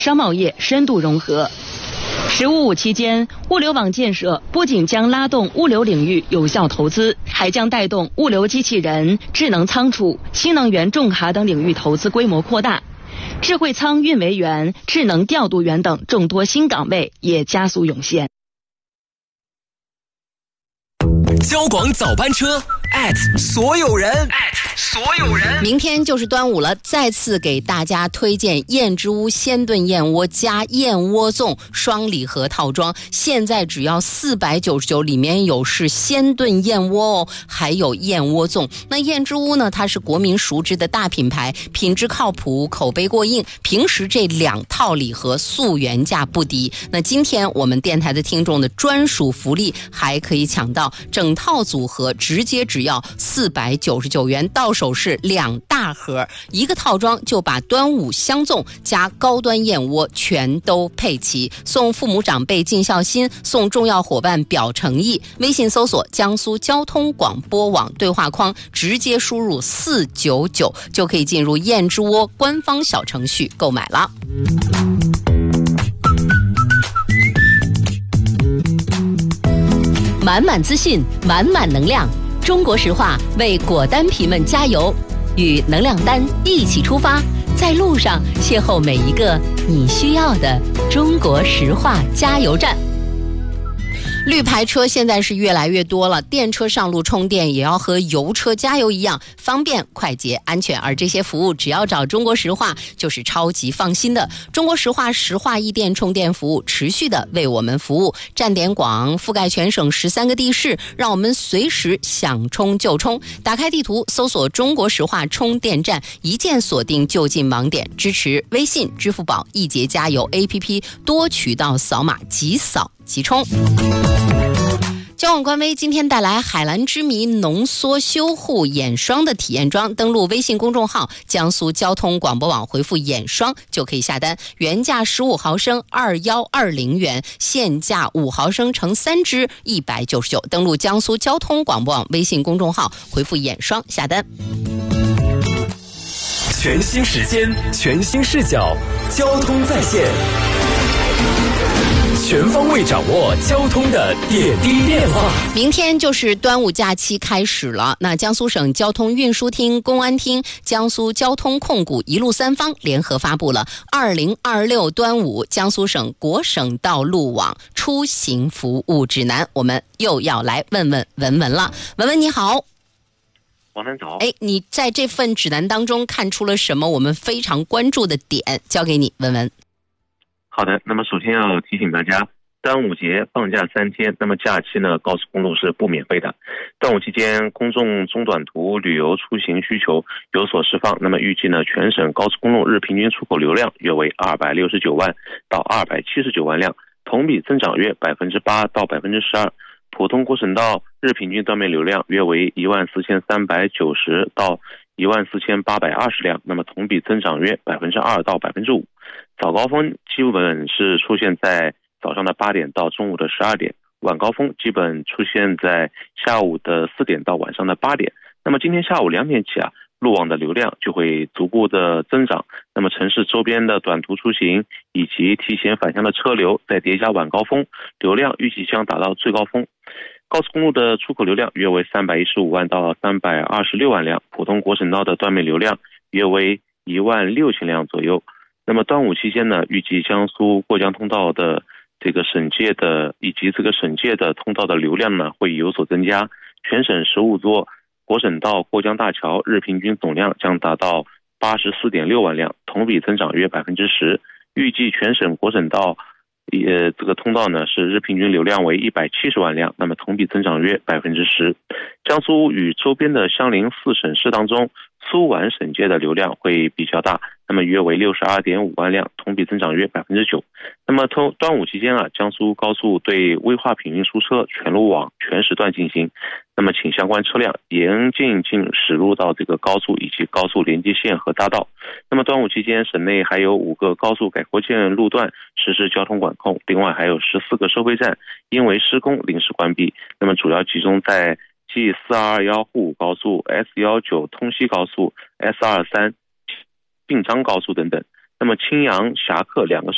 商贸业深度融合。十五五期间，物流网建设不仅将拉动物流领域有效投资，还将带动物流机器人、智能仓储、新能源重卡等领域投资规模扩大。智慧仓运维员、智能调度员等众多新岗位也加速涌现。 交广早班车所有人明天就是端午了，再次给大家推荐燕之屋鲜炖燕窝加燕窝粽双礼盒套装，现在只要499，里面有是鲜炖燕窝哦，还有燕窝粽。那燕之屋呢，它是国民熟知的大品牌，品质靠谱，口碑过硬，平时这2套礼盒素原价不低。那今天我们电台的听众的专属福利，还可以抢到整套组合，直接只要499元，到手是2大盒，一个套装就把端午香粽加高端燕窝全都配齐，送父母长辈尽孝心，送重要伙伴表诚意。微信搜索江苏交通广播网对话框，直接输入499就可以进入燕之窝官方小程序购买了。满满资讯，满满能量。中国石化为果丹皮们加油，与能量丹一起出发，在路上邂逅每一个你需要的中国石化加油站。绿牌车现在是越来越多了，电车上路充电也要和油车加油一样方便、快捷、安全，而这些服务只要找中国石化就是超级放心的。中国石化石化易电充电服务持续的为我们服务，站点广，覆盖全省13个地市，让我们随时想充就充。打开地图搜索中国石化充电站，一键锁定就近网点，支持微信、支付宝、易捷加油 APP 多渠道扫码，即扫即充。交广官微今天带来海蓝之谜浓缩修护眼霜的体验装，登录微信公众号江苏交通广播网，回复眼霜就可以下单，原价15毫升2120元，现价5毫升乘3支199，登录江苏交通广播网微信公众号，回复眼霜下单。 全新时间，全新视角，交通在线，全方位掌握交通的点滴变化。 明天就是端午假期开始了，那江苏省交通运输厅、公安厅、江苏交通控股一路三方联合发布了2026端午江苏省国省道路网出行服务指南，我们又要来问问文文了。文文你好。 王丹早。 你在这份指南当中看出了什么我们非常关注的点？交给你，文文。 好的，那么首先要提醒大家，端午节放假3天，那么假期呢，高速公路是不免费的。端午期间，公众中短途旅游出行需求有所释放，那么预计呢，全省高速公路日平均出口流量约为269万到279万辆，同比增长约8%到12%。普通国省道日平均单面流量约为14390到14820辆，那么同比增长约2%到5%。早高峰基本是出现在早上的8点到中午的12点，晚高峰基本出现在下午的4点到晚上的8点。那么今天下午2点起路网的流量就会逐步的增长，那么城市周边的短途出行以及提前返乡的车流再叠加晚高峰，流量预计将达到最高峰。高速公路的出口流量约为315万到326万辆，普通国省道的断面流量约为16000辆左右。那么端午期间呢，预计江苏过江通道的这个省界的以及这个省界的通道的流量呢会有所增加，全省15座国省道过江大桥日平均总量将达到84.6万辆，同比增长约10%。预计全省国省道这个通道呢是日平均流量为170万辆，那么同比增长约10%。江苏与周边的相邻4省市当中，苏皖省界的流量会比较大，那么约为62.5万辆，同比增长约9%。那么端午期间江苏高速对危化品运输车全路网全时段进行，那么请相关车辆严禁驶入到这个高速以及高速连接线和大道。那么端午期间，省内还有5个高速改扩线路段实施交通管控，另外还有14个收费站因为施工临时关闭，那么主要集中在G4221沪武高速、S19通西高速、S23晋张高速等等。那么青阳、侠客2个